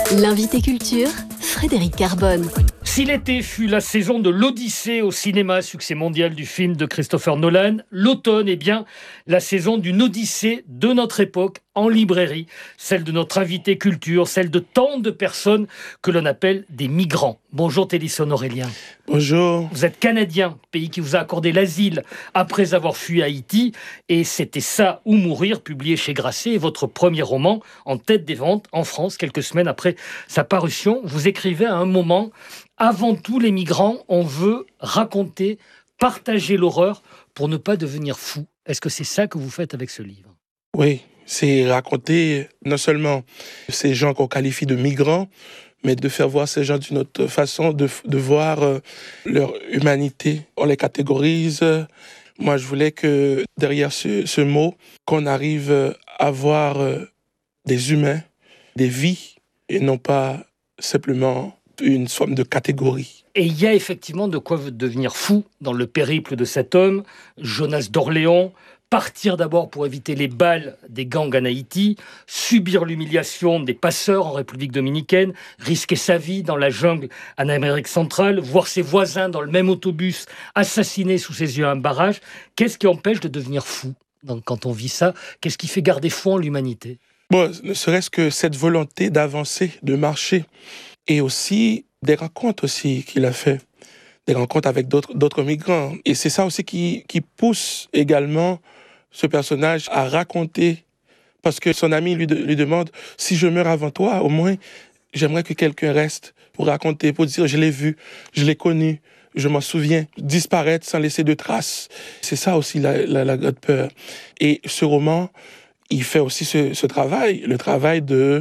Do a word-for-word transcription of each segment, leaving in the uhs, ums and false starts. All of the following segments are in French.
L'invité culture, Frédéric Carbone. Si l'été fut la saison de l'Odyssée au cinéma, succès mondial du film de Christopher Nolan, l'automne est bien la saison d'une Odyssée de notre époque en librairie, celle de notre invité culture, celle de tant de personnes que l'on appelle des migrants. Bonjour Télisson Aurélien. Bonjour. Vous êtes canadien, pays qui vous a accordé l'asile après avoir fui Haïti, et c'était Ça ou mourir, publié chez Grasset, et votre premier roman en tête des ventes en France, quelques semaines après sa parution. Vous écrivez à un moment: avant tout, les migrants, on veut raconter, partager l'horreur pour ne pas devenir fou. Est-ce que c'est ça que vous faites avec ce livre ? Oui, c'est raconter non seulement ces gens qu'on qualifie de migrants, mais de faire voir ces gens d'une autre façon, de, de voir euh, leur humanité. On les catégorise. Moi, je voulais que derrière ce, ce mot, qu'on arrive à voir euh, des humains, des vies, et non pas simplement une forme de catégorie. Et il y a effectivement de quoi devenir fou dans le périple de cet homme, Jonas d'Orléans. Partir d'abord pour éviter les balles des gangs en Haïti, subir l'humiliation des passeurs en République dominicaine, risquer sa vie dans la jungle en Amérique centrale, voir ses voisins dans le même autobus assassinés sous ses yeux à un barrage. Qu'est-ce qui empêche de devenir fou donc, quand on vit ça? Qu'est-ce qui fait garder foi en l'humanité? Bon, ne serait-ce que cette volonté d'avancer, de marcher, et aussi des rencontres aussi qu'il a fait, des rencontres avec d'autres, d'autres migrants. Et c'est ça aussi qui, qui pousse également ce personnage à raconter, parce que son ami lui, de, lui demande « Si je meurs avant toi, au moins, j'aimerais que quelqu'un reste pour raconter, pour dire « Je l'ai vu, je l'ai connu, je m'en souviens », disparaître sans laisser de traces. » C'est ça aussi la, la, la grande peur. Et ce roman, il fait aussi ce, ce travail, le travail de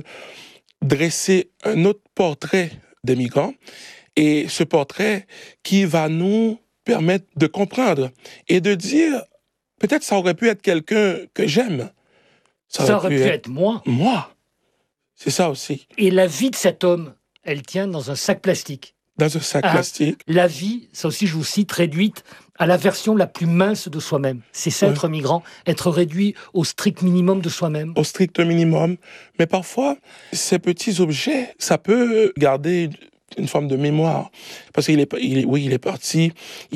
dresser un autre portrait des migrants, et ce portrait qui va nous permettre de comprendre et de dire peut-être ça aurait pu être quelqu'un que j'aime. Ça aurait, ça aurait pu, pu être, être moi. Moi. C'est ça aussi. Et la vie de cet homme, elle tient dans un sac plastique. Dans un sac ah, plastique. La vie, ça aussi je vous cite, réduite à la version la plus mince de soi-même. C'est ça, ouais. Être migrant, être réduit au strict minimum de soi-même. Au strict minimum. Mais parfois, ces petits objets, ça peut garder une forme de mémoire. Parce qu'il est, il est, oui, il est parti,